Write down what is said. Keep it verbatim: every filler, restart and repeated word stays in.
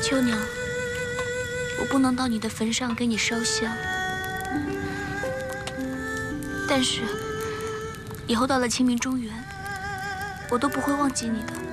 秋娘，我不能到你的坟上给你烧香，但是以后到了清明中原，我都不会忘记你的。